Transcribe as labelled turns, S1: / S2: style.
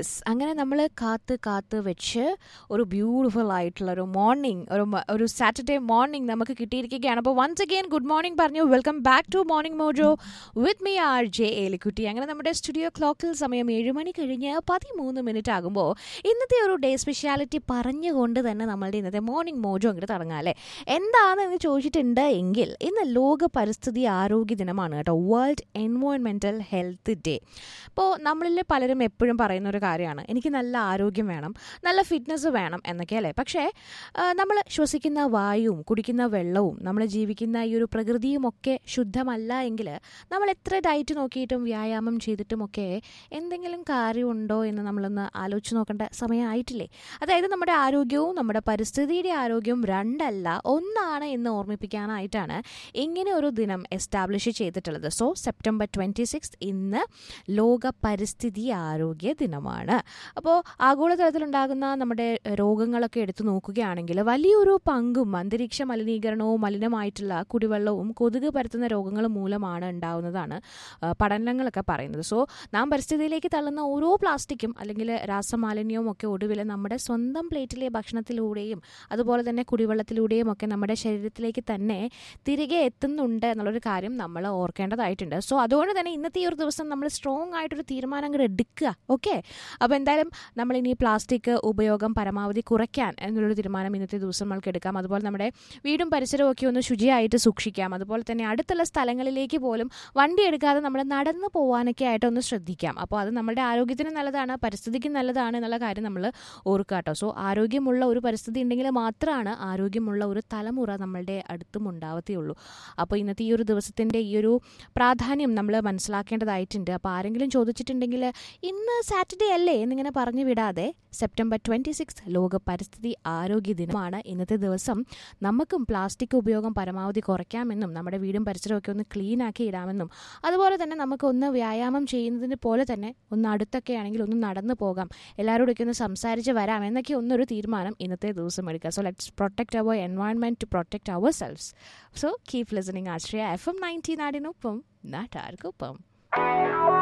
S1: Yes, അങ്ങനെ നമ്മൾ കാത്ത് വെച്ച് ഒരു ബ്യൂട്ടിഫുൾ ആയിട്ടുള്ള ഒരു മോർണിംഗ്, ഒരു സാറ്റർഡേ മോർണിംഗ് നമുക്ക് കിട്ടിയിരിക്കുകയാണ്. അപ്പോൾ വൺസ് അഗെയിൻ ഗുഡ് മോർണിംഗ് പറഞ്ഞു. Welcome back to morning mojo with me R J Elikutty. അങ്ങനെ നമ്മുടെ സ്റ്റുഡിയോ ക്ലോക്കിൽ സമയം 7 മണി കഴിഞ്ഞ് 13 ആകുമ്പോൾ ഇന്നത്തെ ഒരു ഡേ സ്പെഷ്യാലിറ്റി പറഞ്ഞുകൊണ്ട് തന്നെ നമ്മളുടെ ഇന്നത്തെ മോർണിംഗ് മോജോ അങ്ങോട്ട് തുടങ്ങാം അല്ലേ. എന്താണെന്ന് ചോദിച്ചിട്ടുണ്ട് എങ്കിൽ ഇന്ന് ലോക പരിസ്ഥിതി ആരോഗ്യ ദിനമാണ് കേട്ടോ, വേൾഡ് എൻവയോൺമെൻറ്റൽ ഹെൽത്ത് ഡേ. അപ്പോൾ നമ്മളിൽ പലരും എപ്പോഴും പറയുന്ന ഒരു കാര്യമാണ്, എനിക്ക് നല്ല ആരോഗ്യം വേണം, നല്ല ഫിറ്റ്നസ് വേണം എന്നൊക്കെ അല്ലേ. പക്ഷേ നമ്മൾ ശ്വസിക്കുന്ന വായുവും കുടിക്കുന്ന വെള്ളവും നമ്മൾ ജീവിക്കുന്ന ഈ ഒരു പ്രകൃതിയും ഒക്കെ ശുദ്ധമല്ല എങ്കിൽ നമ്മൾ എത്ര ഡയറ്റ് നോക്കിയിട്ടും വ്യായാമം ചെയ്തിട്ടുമൊക്കെ എന്തെങ്കിലും കാര്യമുണ്ടോ എന്ന് നമ്മളൊന്ന് ആലോചിച്ച് നോക്കേണ്ട സമയമായിട്ടില്ലേ. അതായത് നമ്മുടെ ആരോഗ്യവും നമ്മുടെ പരിസ്ഥിതിയുടെ ആരോഗ്യവും രണ്ടല്ല, ഒന്നാണ് എന്ന് ഓർമ്മിപ്പിക്കാനായിട്ടാണ് ഇങ്ങനെ ഒരു ദിനം എസ്റ്റാബ്ലിഷ് ചെയ്തിട്ടുള്ളത്. സോ സെപ്റ്റംബർ 26 ഇന്ന് ലോക പരിസ്ഥിതി ആരോഗ്യ ദിനമാണ്. അപ്പോൾ ആഗോളതലത്തിലുണ്ടാകുന്ന നമ്മുടെ രോഗങ്ങളൊക്കെ എടുത്തു നോക്കുകയാണെങ്കിൽ വലിയൊരു പങ്കും അന്തരീക്ഷ മലിനീകരണവും മലിനമായിട്ടുള്ള കുടിവെള്ളവും കൊതുക് പരത്തുന്ന രോഗങ്ങൾ മൂലമാണ് ഉണ്ടാകുന്നതാണ് പഠനങ്ങളൊക്കെ പറയുന്നത്. സോ നാം പരിസ്ഥിതിയിലേക്ക് തള്ളുന്ന ഓരോ പ്ലാസ്റ്റിക്കും അല്ലെങ്കിൽ രാസമാലിന്യവും ഒക്കെ ഒടുവിൽ നമ്മുടെ സ്വന്തം പ്ലേറ്റിലെ ഭക്ഷണത്തിലൂടെയും അതുപോലെ തന്നെ കുടിവെള്ളത്തിലൂടെയും ഒക്കെ നമ്മുടെ ശരീരത്തിലേക്ക് തന്നെ തിരികെ എത്തുന്നുണ്ട് എന്നുള്ളൊരു കാര്യം നമ്മൾ ഓർക്കേണ്ടതായിട്ടുണ്ട്. സോ അതുകൊണ്ട് തന്നെ ഇന്നത്തെ ഈ ഒരു ദിവസം നമ്മൾ സ്ട്രോങ് ആയിട്ടൊരു തീരുമാനം അങ്ങോട്ട് എടുക്കുക. ഓക്കെ, അപ്പോൾ എന്തായാലും നമ്മളിനി പ്ലാസ്റ്റിക് ഉപയോഗം പരമാവധി കുറയ്ക്കാൻ എന്നുള്ളൊരു തീരുമാനം ഇന്നത്തെ ദിവസം നമ്മൾക്ക് എടുക്കാം. അതുപോലെ നമ്മുടെ വീടും പരിസരവും ഒക്കെ ഒന്ന് ശുചിയായിട്ട് സൂക്ഷിക്കാം. അതുപോലെ തന്നെ അടുത്തുള്ള സ്ഥലങ്ങളിലേക്ക് പോലും വണ്ടി എടുക്കാതെ നമ്മൾ നടന്നു പോകാനൊക്കെ ആയിട്ട് ഒന്ന് ശ്രദ്ധിക്കാം. അപ്പോൾ അത് നമ്മുടെ ആരോഗ്യത്തിന് നല്ലതാണ്, പരിസ്ഥിതിക്ക് നല്ലതാണ് എന്നുള്ള കാര്യം നമ്മൾ ഓർക്കുക കേട്ടോ. സോ ആരോഗ്യമുള്ള ഒരു പരിസ്ഥിതി ഉണ്ടെങ്കിൽ മാത്രമാണ് ആരോഗ്യമുള്ള ഒരു തലമുറ നമ്മളുടെ അടുത്തും ഉണ്ടാവത്തേയുള്ളൂ. അപ്പോൾ ഇന്നത്തെ ഈ ഒരു ദിവസത്തിൻ്റെ ഈ ഒരു പ്രാധാന്യം നമ്മൾ മനസ്സിലാക്കേണ്ടതായിട്ടുണ്ട്. അപ്പോൾ ആരെങ്കിലും ചോദിച്ചിട്ടുണ്ടെങ്കിൽ ഇന്ന് സാറ്റർഡേ അല്ലേ എന്നിങ്ങനെ പറഞ്ഞു വിടാതെ സെപ്റ്റംബർ 26 ലോക പരിസ്ഥിതി ആരോഗ്യ ദിനമാണ് ഇന്നത്തെ ദിവസം. നമുക്കും പ്ലാസ്റ്റിക് ഉപയോഗം പരമാവധി കുറയ്ക്കാമെന്നും നമ്മുടെ വീടും പരിസരമൊക്കെ ഒന്ന് ക്ലീൻ ആക്കി ഇടാമെന്നും അതുപോലെ തന്നെ നമുക്കൊന്ന് വ്യായാമം ചെയ്യുന്നതിന് പോലെ തന്നെ ഒന്ന് അടുത്തൊക്കെ ആണെങ്കിൽ ഒന്ന് നടന്നു പോകാം, എല്ലാവരോടൊക്കെ ഒന്ന് സംസാരിച്ച് വരാം എന്നൊക്കെ ഒന്നൊരു തീരുമാനം ഇന്നത്തെ ദിവസം എടുക്കുക. So let's protect our environment to protect our selves. So keep listening Ashraya FM 90 നാടിനൊപ്പം നാട്ടാർക്കൊപ്പം.